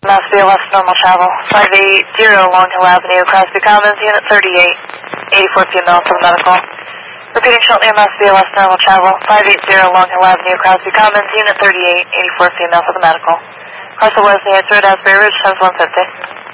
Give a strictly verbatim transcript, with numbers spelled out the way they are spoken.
Mass via West normal travel, five eight zero Long Hill Avenue, Crosby Commons, Unit thirty-eight, eighty-four female for the medical. Repeating shortly, Mass via West normal travel, five eight zero Long Hill Avenue, Crosby Commons, Unit thirty-eight, eighty-four female for the medical. Parcel Wesley, Third Asbury Ridge, times one fifty.